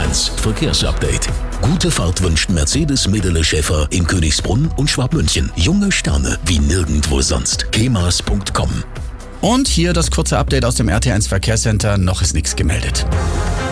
RT1 Verkehrsupdate. Gute Fahrt wünscht Mercedes Medele Schäfer in Königsbrunn und Schwabmünchen. Junge Sterne wie nirgendwo sonst. kemas.com. Und hier das kurze Update aus dem RT1 Verkehrscenter. Noch ist nichts gemeldet.